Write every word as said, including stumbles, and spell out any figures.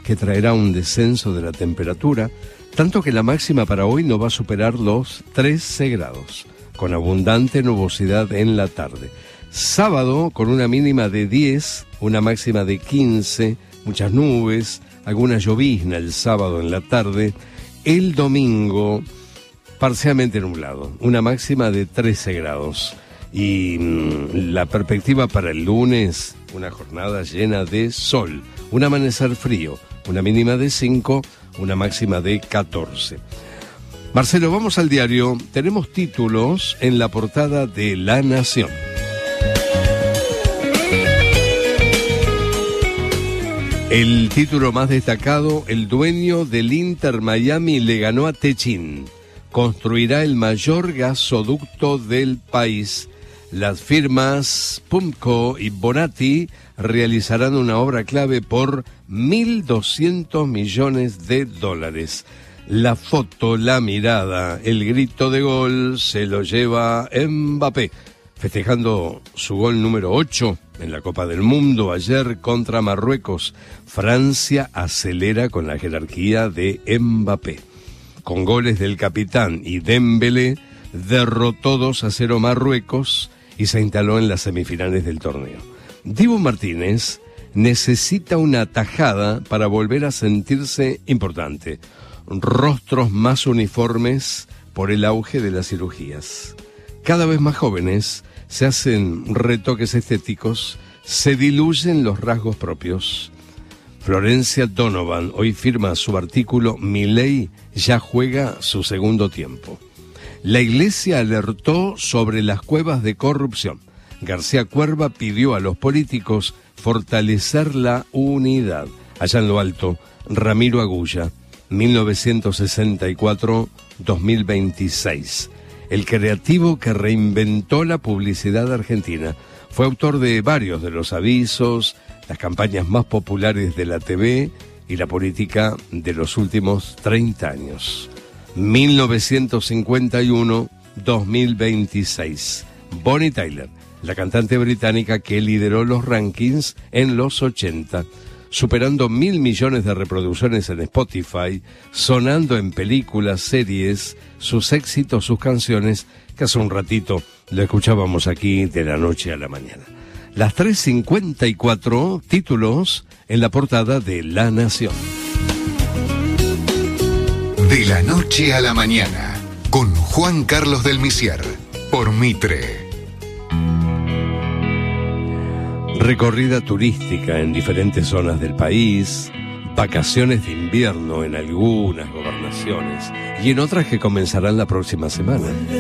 que traerá un descenso de la temperatura, tanto que la máxima para hoy no va a superar los trece grados, con abundante nubosidad en la tarde. Sábado con una mínima de diez, una máxima de quince, muchas nubes, alguna llovizna el sábado en la tarde. El domingo parcialmente nublado, una máxima de trece grados. Y mmm, la perspectiva para el lunes, una jornada llena de sol, un amanecer frío, una mínima de cinco, una máxima de catorce. Marcelo, vamos al diario. Tenemos títulos en la portada de La Nación. El título más destacado: el dueño del Inter Miami le ganó a Techin. Construirá el mayor gasoducto del país. Las firmas Pumco y Bonatti realizarán una obra clave por mil doscientos millones de dólares. La foto, la mirada, el grito de gol se lo lleva Mbappé, festejando su gol número ocho en la Copa del Mundo ayer contra Marruecos. Francia acelera con la jerarquía de Mbappé. Con goles del capitán y Dembélé, derrotó dos a cero Marruecos y se instaló en las semifinales del torneo. Dibu Martínez necesita una tajada para volver a sentirse importante. Rostros más uniformes por el auge de las cirugías. Cada vez más jóvenes se hacen retoques estéticos, se diluyen los rasgos propios. Florencia Donovan hoy firma su artículo "Milei ya juega su segundo tiempo". La Iglesia alertó sobre las cuevas de corrupción. García Cuerva pidió a los políticos fortalecer la unidad. Allá en lo alto, Ramiro Agulla, mil novecientos sesenta y cuatro a dos mil veintiséis. El creativo que reinventó la publicidad argentina. Fue autor de varios de los avisos, las campañas más populares de la T V y la política de los últimos treinta años. mil novecientos cincuenta y uno a dos mil veintiséis. Bonnie Tyler, la cantante británica que lideró los rankings en los ochenta, superando mil millones de reproducciones en Spotify, sonando en películas, series, sus éxitos, sus canciones, que hace un ratito lo escuchábamos aquí de la noche a la mañana. Las tres cincuenta y cuatro, títulos en la portada de La Nación. De la noche a la mañana, con Juan Carlos del Misier, por Mitre. Recorrida turística en diferentes zonas del país, vacaciones de invierno en algunas gobernaciones y en otras que comenzarán la próxima semana.